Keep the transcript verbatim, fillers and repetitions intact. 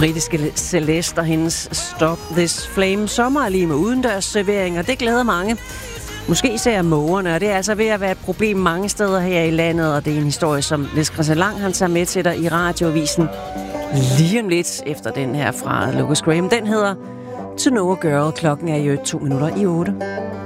britiske Celeste og hendes Stop This Flame. Sommer er lige med udendørs servering, og det glæder mange. Måske især mågerne, og det er altså ved at være et problem mange steder her i landet, og det er en historie, som Niels Christian Lang han tager med til dig i radioavisen lige om lidt efter den her fra Lucas Graham. Den hedder To Know a Girl. Klokken er jo to minutter i otte.